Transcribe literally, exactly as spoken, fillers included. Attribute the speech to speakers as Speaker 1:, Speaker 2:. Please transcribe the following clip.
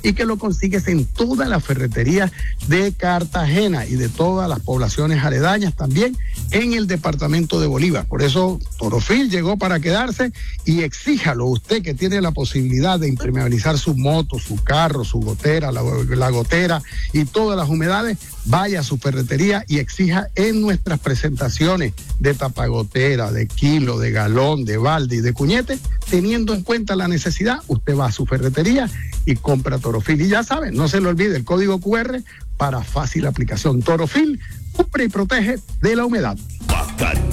Speaker 1: y que lo consigues en todas las ferreterías de Cartagena y de todas las poblaciones aledañas, también en el departamento de Bolívar. Por eso Torofil llegó para quedarse, y exíjalo usted que tiene la posibilidad de impermeabilizar su moto, su carro, su gotera, la, la gotera y todas las humedades. Vaya a su ferretería y exija en nuestras presentaciones de tapagotera, de kilo, de galón, de balde y de cuñete. Teniendo en cuenta la necesidad, usted va a su ferretería y compra Torofil. Y ya saben, no se le olvide el código cu erre para fácil aplicación. Torofil cubre y protege de la humedad.
Speaker 2: Bacanal